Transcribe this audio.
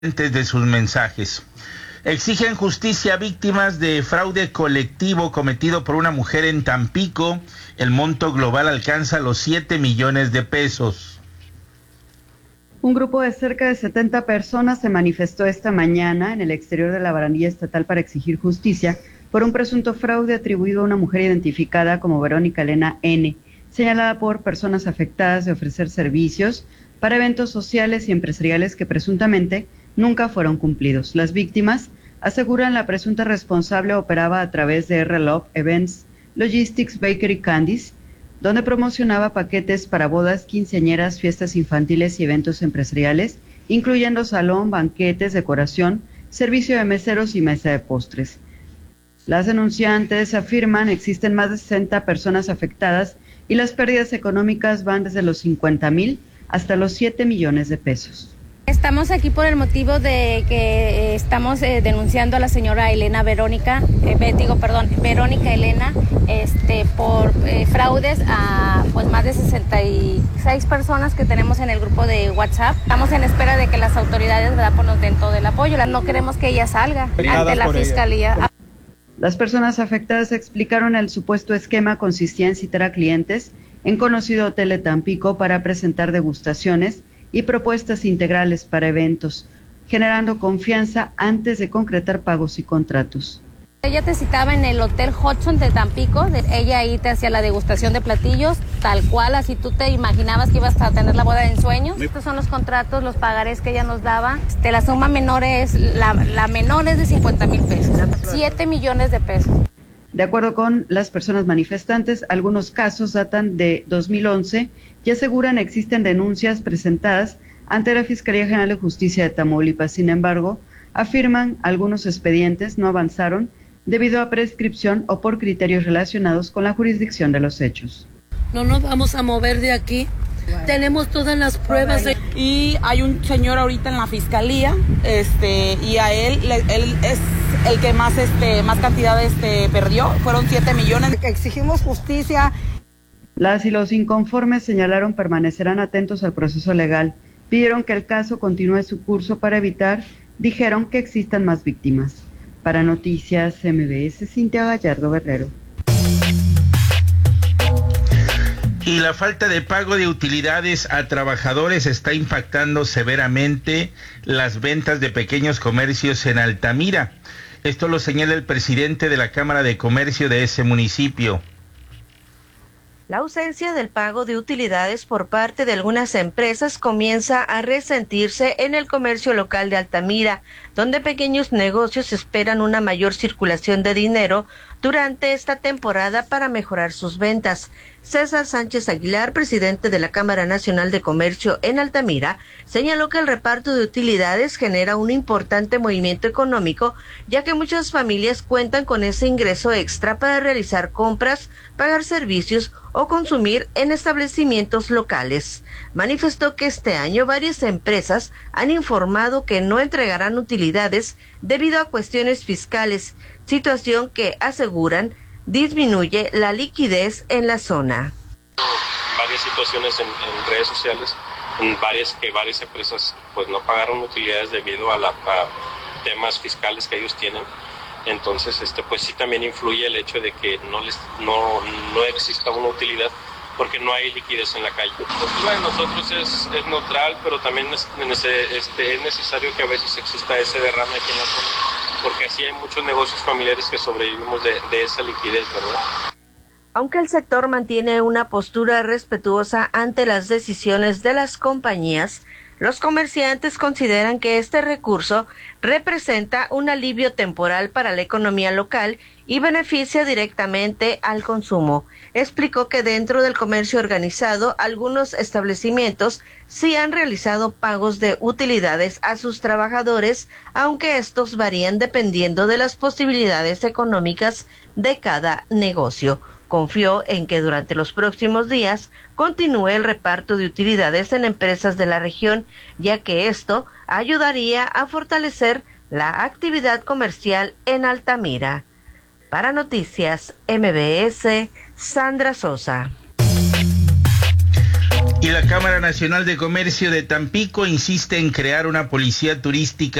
de sus mensajes. Exigen justicia a víctimas de fraude colectivo cometido por una mujer en Tampico. El monto global alcanza los 7 millones de pesos. Un grupo de cerca de 70 personas se manifestó esta mañana en el exterior de la barandilla estatal para exigir justicia por un presunto fraude atribuido a una mujer identificada como Verónica Elena N., señalada por personas afectadas de ofrecer servicios para eventos sociales y empresariales que presuntamente nunca fueron cumplidos. Las víctimas aseguran la presunta responsable operaba a través de R-Love Events Logistics Bakery Candies, donde promocionaba paquetes para bodas, quinceañeras, fiestas infantiles y eventos empresariales, incluyendo salón, banquetes, decoración, servicio de meseros y mesa de postres. Las denunciantes afirman existen más de 60 personas afectadas y las pérdidas económicas van desde los 50,000 hasta los 7 millones de pesos. Estamos aquí por el motivo de que estamos denunciando a la señora Verónica Elena, por fraudes a pues más de 66 personas que tenemos en el grupo de WhatsApp. Estamos en espera de que las autoridades pues, nos den todo el apoyo. No queremos que ella salga ante la fiscalía. Las personas afectadas explicaron el supuesto esquema consistía en citar a clientes en conocido hotel de Tampico para presentar degustaciones y propuestas integrales para eventos, generando confianza antes de concretar pagos y contratos. Ella te citaba en el Hotel Hudson de Tampico, ella ahí te hacía la degustación de platillos, tal cual, así tú te imaginabas que ibas a tener la boda de ensueños. Estos son los contratos, los pagarés que ella nos daba. La suma menor es, la menor es de 50,000 pesos, 7 millones de pesos. De acuerdo con las personas manifestantes, algunos casos datan de 2011 y aseguran existen denuncias presentadas ante la Fiscalía General de Justicia de Tamaulipas. Sin embargo, afirman algunos expedientes no avanzaron debido a prescripción o por criterios relacionados con la jurisdicción de los hechos. No nos vamos a mover de aquí. Tenemos todas las pruebas y hay un señor ahorita en la fiscalía, y a él es el que más cantidad perdió, fueron 7 millones. Exigimos justicia. Las y los inconformes señalaron permanecerán atentos al proceso legal. Pidieron que el caso continúe su curso para evitar, dijeron, que existan más víctimas. Para Noticias MBS, Cintia Gallardo Guerrero. Y la falta de pago de utilidades a trabajadores está impactando severamente las ventas de pequeños comercios en Altamira. Esto lo señala el presidente de la Cámara de Comercio de ese municipio. La ausencia del pago de utilidades por parte de algunas empresas comienza a resentirse en el comercio local de Altamira, donde pequeños negocios esperan una mayor circulación de dinero durante esta temporada para mejorar sus ventas. César Sánchez Aguilar, presidente de la Cámara Nacional de Comercio en Altamira, señaló que el reparto de utilidades genera un importante movimiento económico, ya que muchas familias cuentan con ese ingreso extra para realizar compras, pagar servicios o consumir en establecimientos locales. Manifestó que este año varias empresas han informado que no entregarán utilidades debido a cuestiones fiscales, situación que aseguran disminuye la liquidez en la zona. Varias situaciones en redes sociales, varias empresas pues no pagaron utilidades debido a temas fiscales que ellos tienen. Entonces pues sí también influye el hecho de que no exista una utilidad porque no hay liquidez en la calle. La postura de nosotros es neutral, pero también es necesario que a veces exista ese derrame aquí en la zona, porque así hay muchos negocios familiares que sobrevivimos de esa liquidez, ¿verdad? Aunque el sector mantiene una postura respetuosa ante las decisiones de las compañías, los comerciantes consideran que este recurso representa un alivio temporal para la economía local y beneficia directamente al consumo. Explicó que dentro del comercio organizado, algunos establecimientos sí han realizado pagos de utilidades a sus trabajadores, aunque estos varían dependiendo de las posibilidades económicas de cada negocio. Confió en que durante los próximos días continúe el reparto de utilidades en empresas de la región, ya que esto ayudaría a fortalecer la actividad comercial en Altamira. Para Noticias MBS, Sandra Sosa. Y la Cámara Nacional de Comercio de Tampico insiste en crear una policía turística